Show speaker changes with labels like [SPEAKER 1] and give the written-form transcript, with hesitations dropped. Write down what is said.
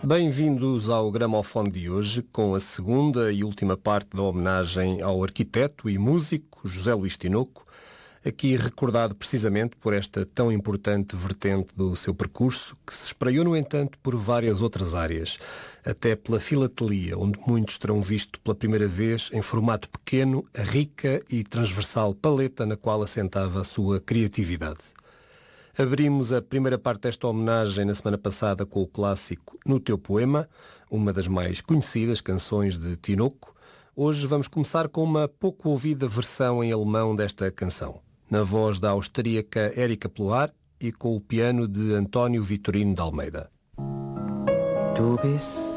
[SPEAKER 1] Bem-vindos ao Gramofone de hoje, com a segunda e última parte da homenagem ao arquiteto e músico José Luís Tinoco, aqui recordado precisamente por esta tão importante vertente do seu percurso, que se espraiou, no entanto, por várias outras áreas, até pela filatelia, onde muitos terão visto pela primeira vez, em formato pequeno, a rica e transversal paleta na qual assentava a sua criatividade. Abrimos a primeira parte desta homenagem na semana passada com o clássico No Teu Poema, uma das mais conhecidas canções de Tinoco. Hoje vamos começar com uma pouco ouvida versão em alemão desta canção, na voz da austríaca Erika Ploar e com o piano de António Vitorino de Almeida.
[SPEAKER 2] Du bist